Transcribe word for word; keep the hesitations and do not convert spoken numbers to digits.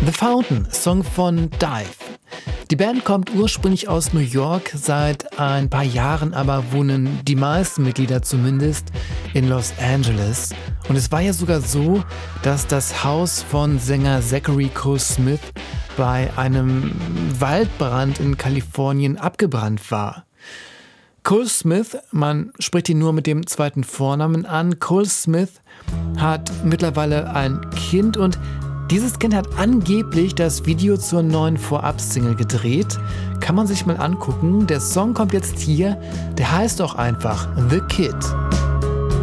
The Fountain, Song von Dive. Die Band kommt ursprünglich aus New York, seit ein paar Jahren aber wohnen die meisten Mitglieder zumindest in Los Angeles. Und es war ja sogar so, dass das Haus von Sänger Zachary Cole Smith bei einem Waldbrand in Kalifornien abgebrannt war. Cole Smith, man spricht ihn nur mit dem zweiten Vornamen an, Cole Smith hat mittlerweile ein Kind und dieses Kind hat angeblich das Video zur neuen Vorab-Single gedreht. Kann man sich mal angucken. Der Song kommt jetzt hier, der heißt auch einfach The Kid.